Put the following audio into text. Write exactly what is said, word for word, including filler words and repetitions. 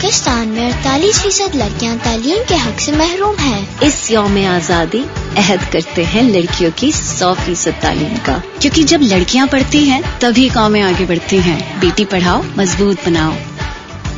पाकिस्तान में अड़तालीस फीसद लड़कियां तालीम के हक से महरूम हैं। इस यौम आज़ादी अहद करते हैं लड़कियों की सौ फीसद तालीम का, क्योंकि जब लड़कियां पढ़ती हैं तभी कौमें आगे बढ़ती हैं। बेटी पढ़ाओ, मजबूत बनाओ।